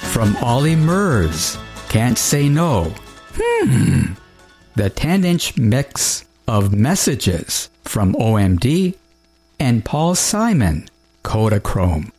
from Ollie Murs, Can't Say No. The 10-inch mix of Messages from OMD, and Paul Simon, Kodachrome.